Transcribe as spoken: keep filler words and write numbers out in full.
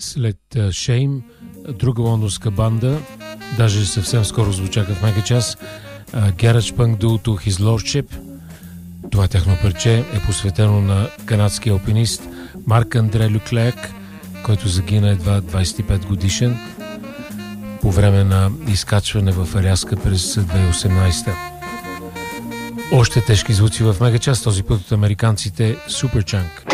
След Shame, друга лондонска банда, даже съвсем скоро звучаха в Мегачас, Garage Punk дуото His Lordship. Това тяхно парче е посветено на канадския алпинист Марк-Андре Люклек, който загина едва двайсет и пет годишен по време на изкачване в Аляска през две хиляди и осемнайсета. Още тежки звуци в Мегачас, този път от американците Superchunk.